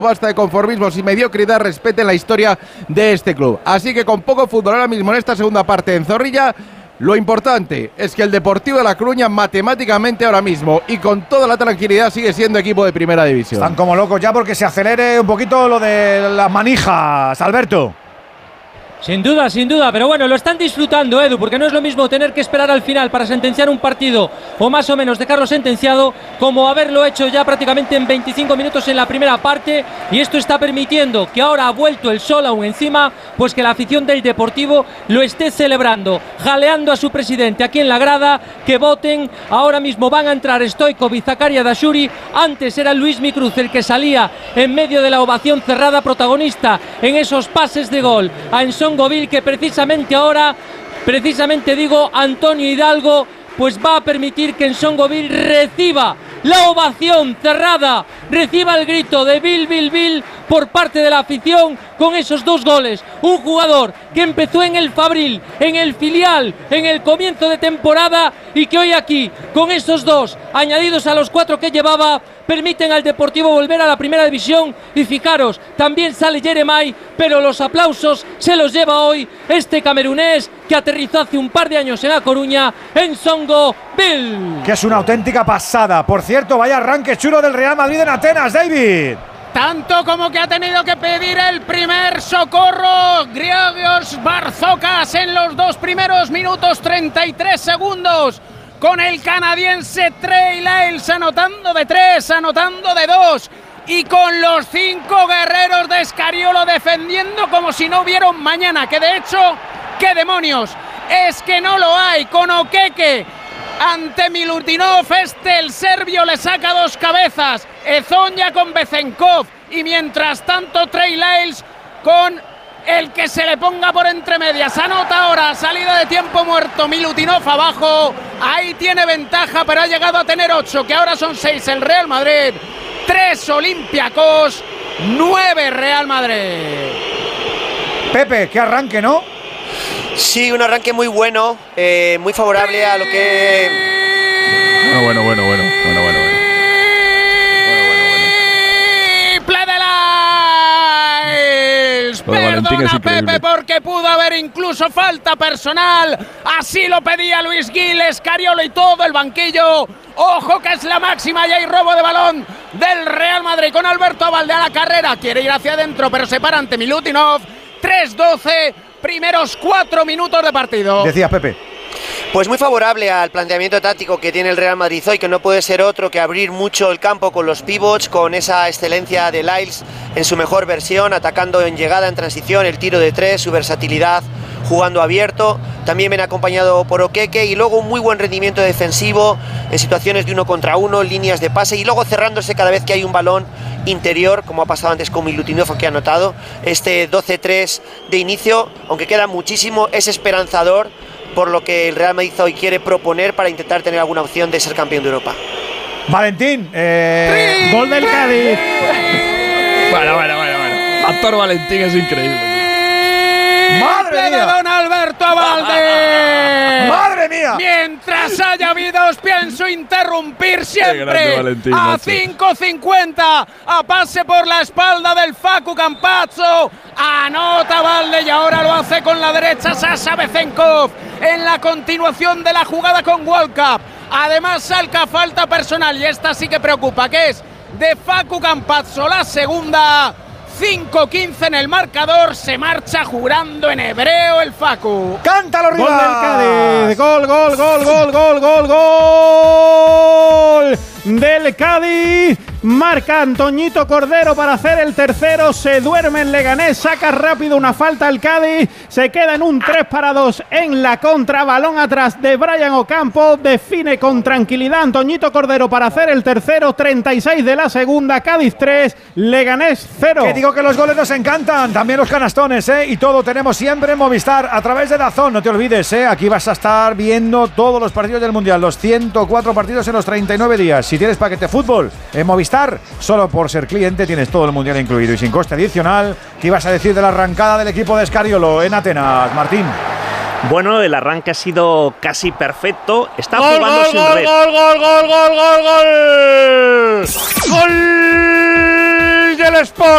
basta de conformismos y mediocridad, respeten la historia de este club. Así que con poco fútbol ahora mismo en esta segunda parte en Zorrilla, lo importante es que el Deportivo de La Coruña matemáticamente ahora mismo y con toda la tranquilidad sigue siendo equipo de primera división. Están como locos ya porque se acelere un poquito lo de las manijas, Alberto. Sin duda, pero bueno, lo están disfrutando, Edu, porque no es lo mismo tener que esperar al final para sentenciar un partido o más o menos dejarlo sentenciado como haberlo hecho ya prácticamente en 25 minutos en la primera parte, y esto está permitiendo que ahora ha vuelto el sol aún encima, pues que la afición del Deportivo lo esté celebrando, jaleando a su presidente aquí en la grada, que voten. Ahora mismo van a entrar Stoichkov y Zakaria Dashuri, antes era Luismi Cruz el que salía en medio de la ovación cerrada, protagonista en esos pases de gol a Ensongoville, que precisamente ahora, Antonio Hidalgo, pues va a permitir que Ensongoville reciba la ovación cerrada, reciba el grito de Bill por parte de la afición con esos dos goles. Un jugador que empezó en el Fabril, en el filial, en el comienzo de temporada, y que hoy aquí, con esos dos añadidos a los 4 que llevaba, permiten al Deportivo volver a la primera división. Y fijaros, también sale Jeremai, pero los aplausos se los lleva hoy este camerunés que aterrizó hace un par de años en A Coruña, Ensongoville. Que es una auténtica pasada. Por cierto, vaya arranque chulo del Real Madrid en Atenas, David. Tanto como que ha tenido que pedir el primer socorro Griegos Barzokas en los 2 primeros minutos 33 segundos, con el canadiense Trey Lyles anotando de 3, anotando de 2, y con los 5 guerreros de Scariolo defendiendo como si no hubiera un mañana, que de hecho, ¿qué demonios? Es que no lo hay. Con Okeke ante Milutinov, el serbio le saca 2 cabezas, Ezonia con Bezenkov, y mientras tanto Trey Lyles con el que se le ponga por entre medias. Anota ahora, salida de tiempo muerto, Milutinov abajo, ahí tiene ventaja, pero ha llegado a tener 8, que ahora son 6 el Real Madrid, 3 Olympiacos, 9 Real Madrid. Pepe, qué arranque, ¿no? Sí, un arranque muy bueno, muy favorable a lo que... Bueno. Perdona, Pepe, porque pudo haber incluso falta personal. Así lo pedía Luis Gil, Scariolo y todo el banquillo. Ojo que es la máxima y hay robo de balón del Real Madrid con Alberto Abalde a la carrera. Quiere ir hacia adentro, pero se para ante Milutinov. 3-12, primeros 4 minutos de partido. Decías, Pepe. Pues muy favorable al planteamiento táctico que tiene el Real Madrid hoy, que no puede ser otro que abrir mucho el campo con los pivots, con esa excelencia de Lyles en su mejor versión, atacando en llegada, en transición, el tiro de 3, su versatilidad jugando abierto. También viene acompañado por Okeke, y luego un muy buen rendimiento defensivo en situaciones de 1 contra 1, líneas de pase, y luego cerrándose cada vez que hay un balón interior, como ha pasado antes con Milutinov, que ha anotado. Este 12-3 de inicio, aunque queda muchísimo, es esperanzador por lo que el Real Madrid hoy quiere proponer para intentar tener alguna opción de ser campeón de Europa. Valentín, gol del Cádiz. Bueno. Factor Valentín es increíble. ¡Madre mía! ¡Don Alberto Abalde! ¡Madre mía! Mientras haya vida, os pienso interrumpir siempre. Valentín, a macho. 5:50, a pase por la espalda del Facu Campazzo. Anota Abalde y ahora lo hace con la derecha Sasha Bezenkov en la continuación de la jugada con World Cup. Además, salca falta personal, y esta sí que preocupa, que es de Facu Campazzo, la segunda. 5-15 en el marcador, se marcha jurando en hebreo el Facu. ¡Cántalo, Rivas! Gol del Cádiz, gol del Cádiz. Marca Antoñito Cordero para hacer el tercero. Se duerme en Leganés, saca rápido una falta al Cádiz. Se queda en un 3-2 en la contra. Balón atrás de Brian Ocampo. Define con tranquilidad Antoñito Cordero para hacer el tercero. 36 de la segunda. Cádiz 3, Leganés 0. Que digo que los goles nos encantan, también los canastones, y todo tenemos siempre en Movistar a través de DAZN. No te olvides, aquí vas a estar viendo todos los partidos del Mundial, los 104 partidos en los 39 días. Si tienes paquete fútbol en Movistar, solo por ser cliente tienes todo el Mundial incluido y sin coste adicional. ¿Qué ibas a decir de la arrancada del equipo de Scariolo en Atenas, Martín? Bueno, el arranque ha sido casi perfecto. Está jugando sin red. ¡Gol del Sport!